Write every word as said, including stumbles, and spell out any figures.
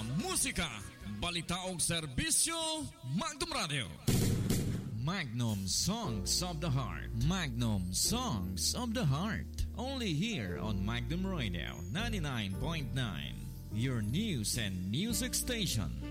musika, balita ug serbisyo, Magnum Radio. Magnum Songs of the Heart. Magnum Songs of the Heart. Only here on Magnum Radio ninety-nine point nine. Your news and music station.